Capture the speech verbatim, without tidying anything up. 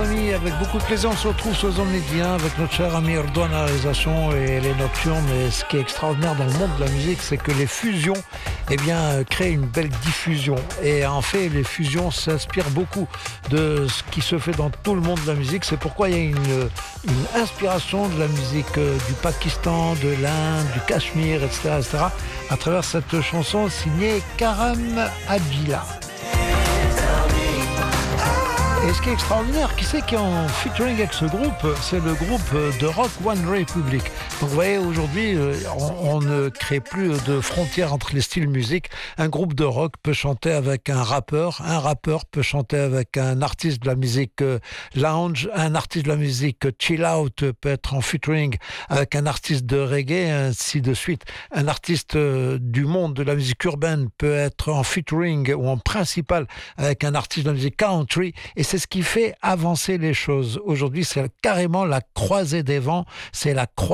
amis, avec beaucoup de plaisir, on se retrouve sur Zone Média avec notre cher ami Erdogan à la réalisation et les nocturnes. Et ce qui est extraordinaire dans le monde de la musique, c'est que les fusions eh bien, créent une belle diffusion. Et en fait, les fusions s'inspirent beaucoup de ce qui se fait dans tout le monde de la musique. C'est pourquoi il y a une, une inspiration de la musique du Pakistan, de l'Inde, du Cachemire, et cetera, et cetera à travers cette chanson signée Karam Adjila. Et ce qui est extraordinaire, qui c'est qui est en featuring avec ce groupe? C'est le groupe de rock One Republic. Donc vous voyez, aujourd'hui, on, on ne crée plus de frontières entre les styles musique. Un groupe de rock peut chanter avec un rappeur, un rappeur peut chanter avec un artiste de la musique lounge, un artiste de la musique chill out peut être en featuring avec un artiste de reggae, ainsi de suite. Un artiste du monde de la musique urbaine peut être en featuring ou en principal avec un artiste de la musique country. Et c'est ce qui fait avancer les choses. Aujourd'hui, c'est carrément la croisée des vents, c'est la croisée